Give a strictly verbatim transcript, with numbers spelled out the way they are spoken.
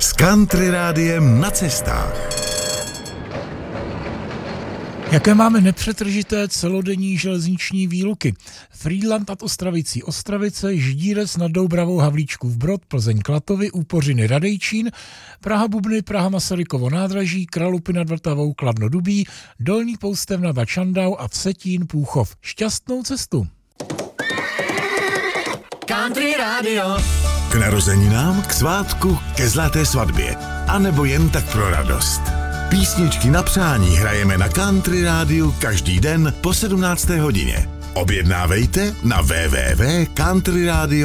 S Country Rádiem na cestách. Jaké máme nepřetržité celodenní železniční výluky? Frýdlant nad Ostravicí Ostravice, Ždírec nad Doubravou Havlíčkův Brod, Plzeň Klatovy, Úpořiny Radejčín, Praha Bubny, Praha Masarykovo nádraží, Kralupy nad Vltavou, Kladno Dubí, Dolní Poustevna nad Čandau a Vsetín Půchov. Šťastnou cestu! Country Radio. K narozeninám, k svátku, ke zlaté svatbě. A nebo jen tak pro radost. Písničky na přání hrajeme na Country Rádiu každý den po sedmnácté hodině. Objednávejte na w w w tečka country radio